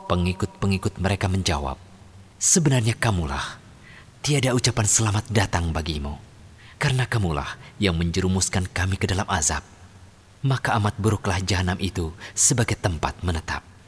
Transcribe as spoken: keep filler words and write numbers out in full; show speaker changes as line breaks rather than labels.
Pengikut-pengikut mereka menjawab, "Sebenarnya kamulah, tiada ucapan selamat datang bagimu, karena kamulah yang menjerumuskan kami ke dalam azab. Maka amat buruklah jahanam itu sebagai tempat menetap."